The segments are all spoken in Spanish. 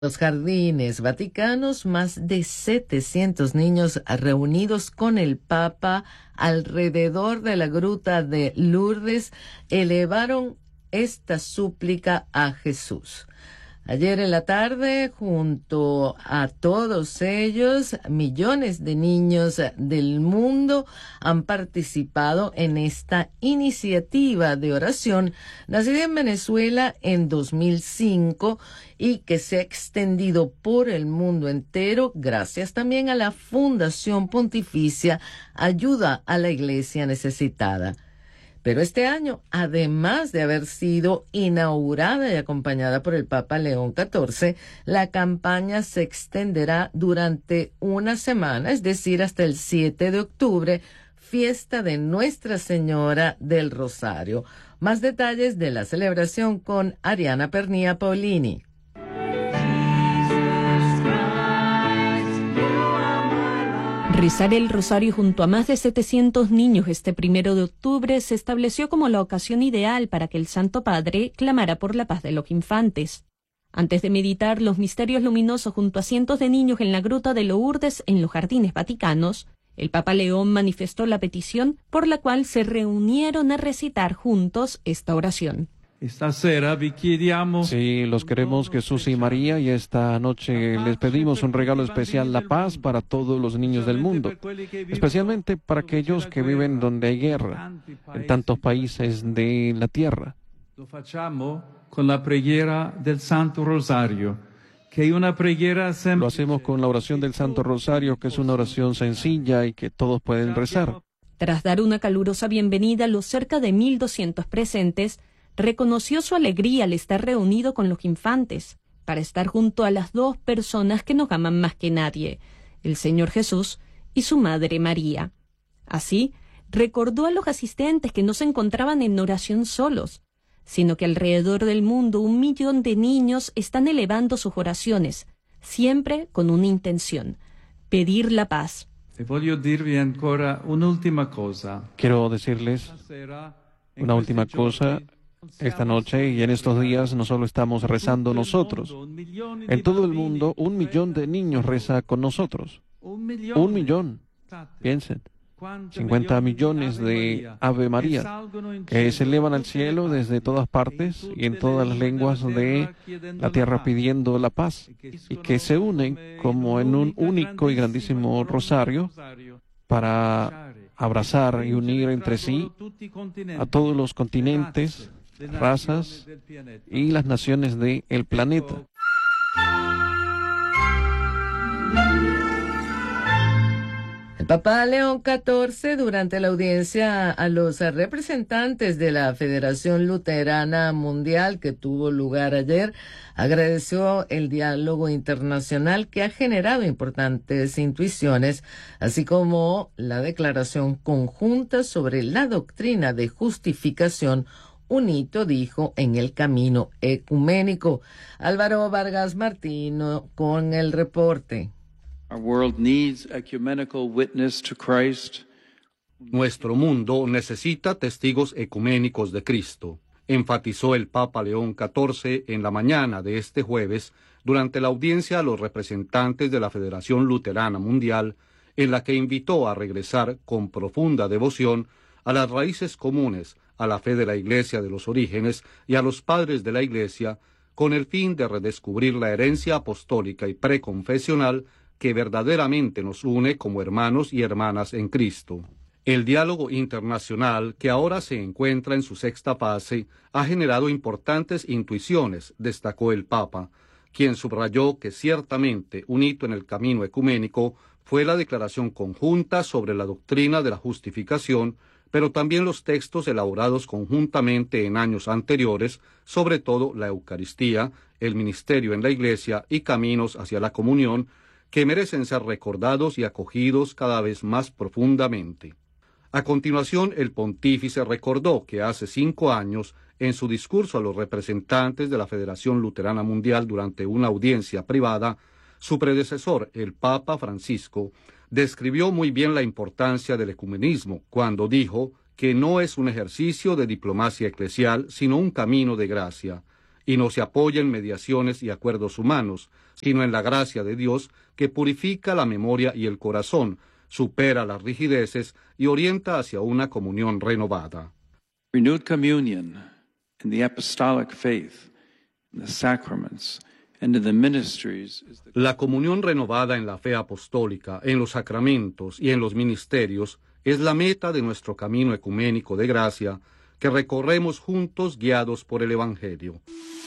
Los jardines vaticanos, más de 700 niños reunidos con el Papa alrededor de la gruta de Lourdes elevaron esta súplica a Jesús. Ayer en la tarde, junto a todos ellos, millones de niños del mundo han participado en esta iniciativa de oración nacida en Venezuela en 2005 y que se ha extendido por el mundo entero gracias también a la Fundación Pontificia Ayuda a la Iglesia Necesitada. Pero este año, además de haber sido inaugurada y acompañada por el Papa León XIV, la campaña se extenderá durante una semana, es decir, hasta el 7 de octubre, fiesta de Nuestra Señora del Rosario. Más detalles de la celebración con Ariana Pernía Paulini. Rezar el rosario junto a más de 700 niños este 1 de octubre se estableció como la ocasión ideal para que el Santo Padre clamara por la paz de los infantes. Antes de meditar los misterios luminosos junto a cientos de niños en la gruta de Lourdes en los jardines vaticanos, el Papa León manifestó la petición por la cual se reunieron a recitar juntos esta oración. Sí, los queremos Jesús y María, y esta noche les pedimos un regalo especial, la paz para todos los niños del mundo, especialmente para aquellos que viven donde hay guerra, en tantos países de la tierra. Lo facciamo con la preghiera del Santo Rosario, que es una preghiera semplice. Lo hacemos con la oración del Santo Rosario, que es una oración sencilla y que todos pueden rezar. Tras dar una calurosa bienvenida a los cerca de 1.200 presentes, reconoció su alegría al estar reunido con los infantes, para estar junto a las dos personas que nos aman más que nadie, el Señor Jesús y su Madre María. Así, recordó a los asistentes que no se encontraban en oración solos, sino que alrededor del mundo 1 millón de niños están elevando sus oraciones, siempre con una intención: pedir la paz. Quiero decirles una última cosa. Esta noche y en estos días no solo estamos rezando nosotros. En todo el mundo 1 millón de niños reza con nosotros. 1 millón. Piensen. 50 millones de Ave María que se elevan al cielo desde todas partes y en todas las lenguas de la tierra pidiendo la paz, y que se unen como en un único y grandísimo rosario para abrazar y unir entre sí a todos los continentes, razas y las naciones del planeta. El Papa León XIV, durante la audiencia a los representantes de la Federación Luterana Mundial que tuvo lugar ayer, agradeció el diálogo internacional que ha generado importantes intuiciones, así como la declaración conjunta sobre la doctrina de justificación, un hito, dijo, en el camino ecuménico. Álvaro Vargas Martino con el reporte. Nuestro mundo necesita testigos ecuménicos de Cristo, enfatizó el Papa León XIV en la mañana de este jueves durante la audiencia a los representantes de la Federación Luterana Mundial, en la que invitó a regresar con profunda devoción a las raíces comunes, a la fe de la Iglesia de los orígenes y a los padres de la Iglesia, con el fin de redescubrir la herencia apostólica y preconfesional que verdaderamente nos une como hermanos y hermanas en Cristo. El diálogo internacional, que ahora se encuentra en su 6ª fase, ha generado importantes intuiciones, destacó el Papa, quien subrayó que ciertamente un hito en el camino ecuménico fue la declaración conjunta sobre la doctrina de la justificación, pero también los textos elaborados conjuntamente en años anteriores, sobre todo la Eucaristía, el ministerio en la Iglesia y caminos hacia la comunión, que merecen ser recordados y acogidos cada vez más profundamente. A continuación, el pontífice recordó que hace 5 años, en su discurso a los representantes de la Federación Luterana Mundial durante una audiencia privada, su predecesor, el Papa Francisco, describió muy bien la importancia del ecumenismo cuando dijo que no es un ejercicio de diplomacia eclesial, sino un camino de gracia, y no se apoya en mediaciones y acuerdos humanos, sino en la gracia de Dios que purifica la memoria y el corazón, supera las rigideces y orienta hacia una comunión renovada. Renewed communion in the apostolic faith, in the sacraments, and in the ministries. La comunión renovada en la fe apostólica, en los sacramentos y en los ministerios es la meta de nuestro camino ecuménico de gracia que recorremos juntos guiados por el Evangelio.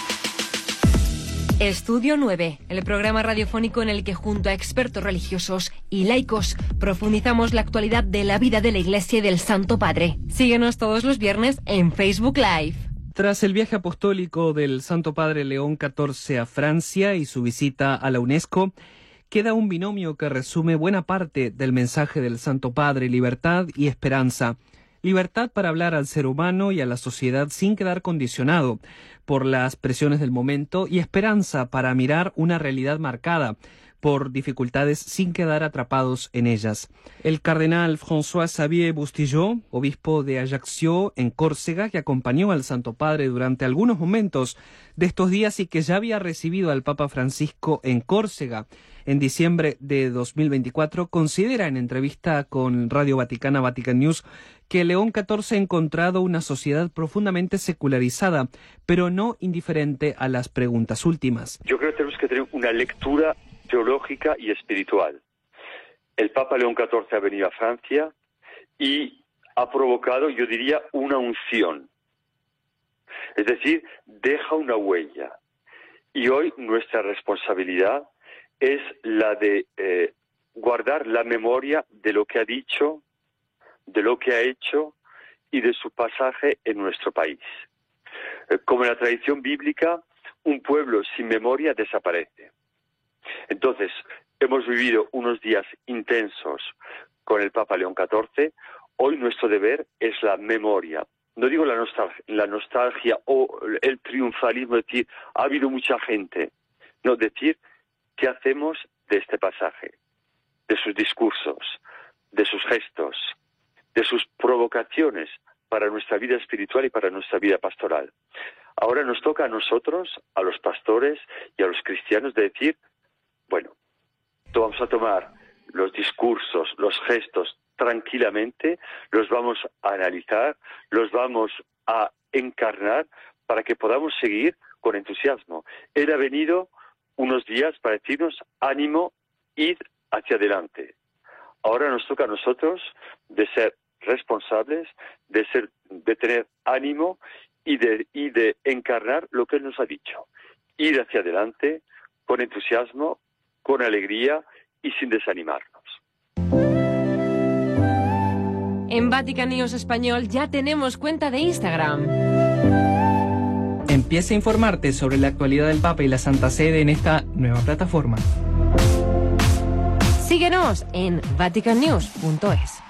Estudio 9, el programa radiofónico en el que junto a expertos religiosos y laicos profundizamos la actualidad de la vida de la Iglesia y del Santo Padre. Síguenos todos los viernes en Facebook Live. Tras el viaje apostólico del Santo Padre León XIV a Francia y su visita a la UNESCO, queda un binomio que resume buena parte del mensaje del Santo Padre: libertad y esperanza. Libertad para hablar al ser humano y a la sociedad sin quedar condicionado por las presiones del momento, y esperanza para mirar una realidad marcada por dificultades sin quedar atrapados en ellas. El cardenal François-Xavier Bustillo, obispo de Ajaccio, en Córcega, que acompañó al Santo Padre durante algunos momentos de estos días y que ya había recibido al Papa Francisco en Córcega en diciembre de 2024, considera en entrevista con Radio Vaticana, Vatican News, que León XIV ha encontrado una sociedad profundamente secularizada, pero no indiferente a las preguntas últimas. Yo creo que tenemos que tener una lectura teológica y espiritual. El Papa León XIV ha venido a Francia y ha provocado, yo diría, una unción. Es decir, deja una huella. Y hoy nuestra responsabilidad es la de guardar la memoria de lo que ha dicho, de lo que ha hecho y de su pasaje en nuestro país. Como en la tradición bíblica, un pueblo sin memoria desaparece. Entonces, hemos vivido unos días intensos con el Papa León XIV. Hoy nuestro deber es la memoria. No digo la nostalgia o el triunfalismo, decir, ha habido mucha gente. No, decir, ¿qué hacemos de este pasaje? De sus discursos, de sus gestos, de sus provocaciones para nuestra vida espiritual y para nuestra vida pastoral. Ahora nos toca a nosotros, a los pastores y a los cristianos, de decir, bueno, vamos a tomar los discursos, los gestos tranquilamente, los vamos a analizar, los vamos a encarnar para que podamos seguir con entusiasmo. Él ha venido unos días para decirnos, ánimo, id hacia adelante. Ahora nos toca a nosotros de ser responsables, de tener ánimo y de encarnar lo que Él nos ha dicho. Ir hacia adelante con entusiasmo, con alegría y sin desanimarnos. En Vatican News Español ya tenemos cuenta de Instagram. Empieza a informarte sobre la actualidad del Papa y la Santa Sede en esta nueva plataforma. Síguenos en vaticannews.es.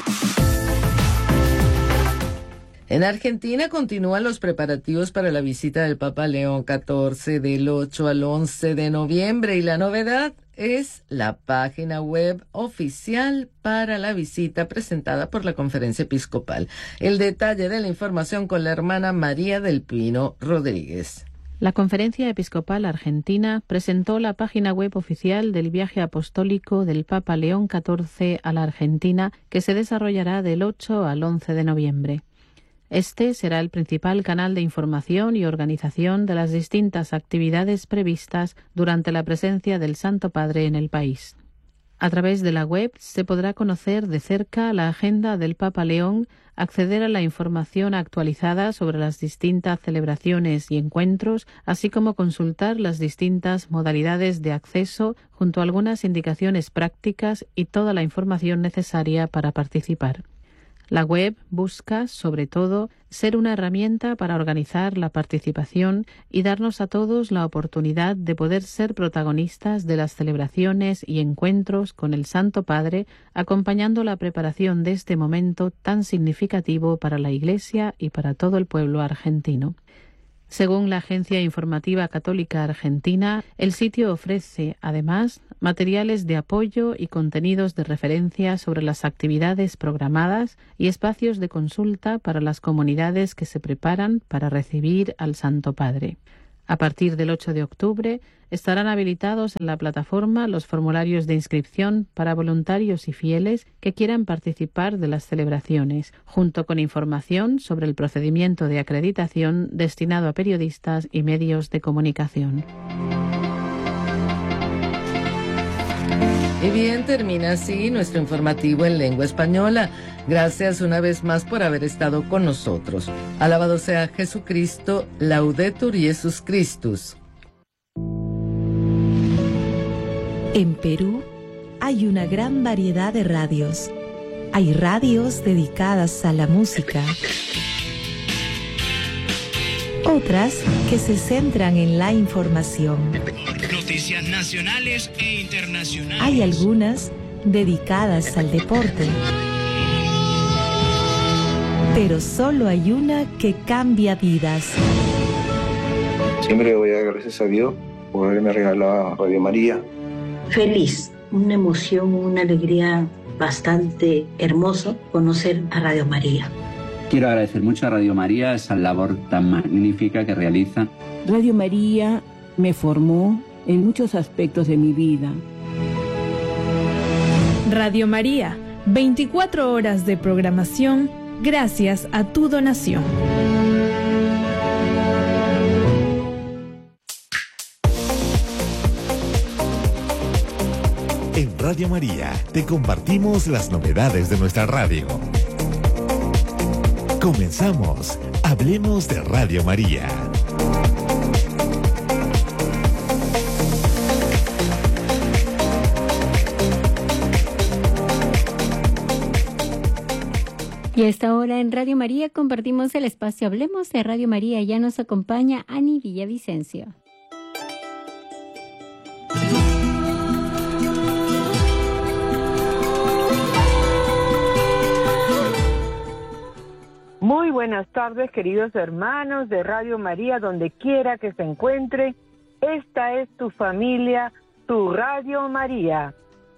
En Argentina continúan los preparativos para la visita del Papa León XIV del 8 al 11 de noviembre y la novedad es la página web oficial para la visita presentada por la Conferencia Episcopal. El detalle de la información con la hermana María del Pino Rodríguez. La Conferencia Episcopal Argentina presentó la página web oficial del viaje apostólico del Papa León XIV a la Argentina, que se desarrollará del 8 al 11 de noviembre. Este será el principal canal de información y organización de las distintas actividades previstas durante la presencia del Santo Padre en el país. A través de la web se podrá conocer de cerca la agenda del Papa León, acceder a la información actualizada sobre las distintas celebraciones y encuentros, así como consultar las distintas modalidades de acceso junto a algunas indicaciones prácticas y toda la información necesaria para participar. La web busca, sobre todo, ser una herramienta para organizar la participación y darnos a todos la oportunidad de poder ser protagonistas de las celebraciones y encuentros con el Santo Padre, acompañando la preparación de este momento tan significativo para la Iglesia y para todo el pueblo argentino. Según la Agencia Informativa Católica Argentina, el sitio ofrece, además, materiales de apoyo y contenidos de referencia sobre las actividades programadas y espacios de consulta para las comunidades que se preparan para recibir al Santo Padre. A partir del 8 de octubre estarán habilitados en la plataforma los formularios de inscripción para voluntarios y fieles que quieran participar de las celebraciones, junto con información sobre el procedimiento de acreditación destinado a periodistas y medios de comunicación. Y bien, termina así nuestro informativo en lengua española. Gracias una vez más por haber estado con nosotros. Alabado sea Jesucristo, Laudetur Jesus Christus. En Perú hay una gran variedad de radios. Hay radios dedicadas a la música, otras que se centran en la información. Noticias nacionales e internacionales. Hay algunas dedicadas al deporte. Pero solo hay una que cambia vidas. Siempre voy a dar gracias a Dios por haberme regalado Radio María. Feliz, una emoción, una alegría bastante hermoso conocer a Radio María. Quiero agradecer mucho a Radio María esa labor tan magnífica que realiza. Radio María me formó en muchos aspectos de mi vida. Radio María, 24 horas de programación gracias a tu donación. En Radio María te compartimos las novedades de nuestra radio. Comenzamos. Hablemos de Radio María. Y a esta hora en Radio María compartimos el espacio Hablemos de Radio María. Ya nos acompaña Ani Villavicencio. Muy buenas tardes, queridos hermanos de Radio María, donde quiera que se encuentre. Esta es tu familia, tu Radio María.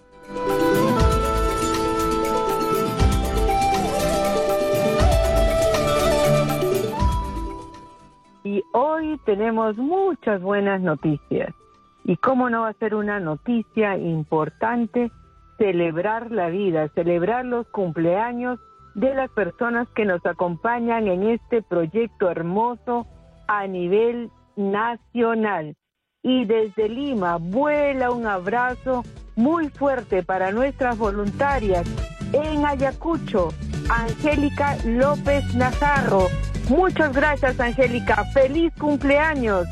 Y hoy tenemos muchas buenas noticias. Y cómo no va a ser una noticia importante celebrar la vida, celebrar los cumpleaños de las personas que nos acompañan en este proyecto hermoso a nivel nacional. Y desde Lima vuela un abrazo muy fuerte para nuestras voluntarias en Ayacucho, Angélica López Najarro. Muchas gracias, Angélica. ¡Feliz cumpleaños!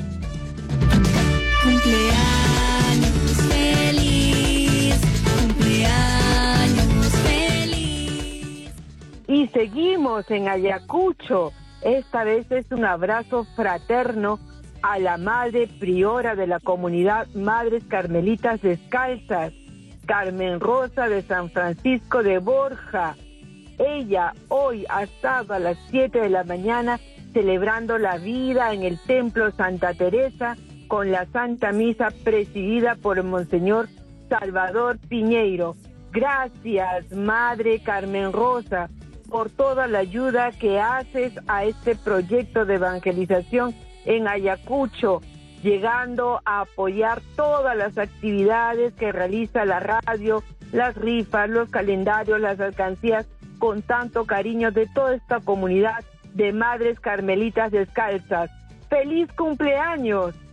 Cumpleaños feliz, cumpleaños feliz. Y seguimos en Ayacucho. Esta vez es un abrazo fraterno a la madre priora de la comunidad Madres Carmelitas Descalzas, Carmen Rosa de San Francisco de Borja. Ella hoy ha estado a las 7 de la mañana celebrando la vida en el Templo Santa Teresa con la Santa Misa presidida por Monseñor Salvador Piñeiro. Gracias, Madre Carmen Rosa, por toda la ayuda que haces a este proyecto de evangelización en Ayacucho, llegando a apoyar todas las actividades que realiza la radio, las rifas, los calendarios, las alcancías, con tanto cariño de toda esta comunidad de Madres Carmelitas Descalzas. ¡Feliz cumpleaños!